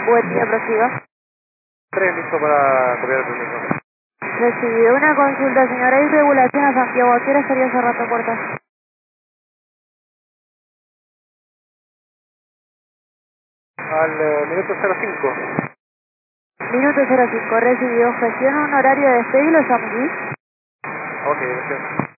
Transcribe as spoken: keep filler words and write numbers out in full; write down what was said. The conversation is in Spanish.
Buen día, prosiga. Tres, listo para copiar el permiso. Recibido una consulta, señora. Hay regulación a Santiago. ¿A qué hora estaría cerrando puertas? Al eh, minuto cero cinco. Minuto cero cinco. Recibido. Gestiona un horario de despegue y lo llamo, ¿sí? Ok, gracias.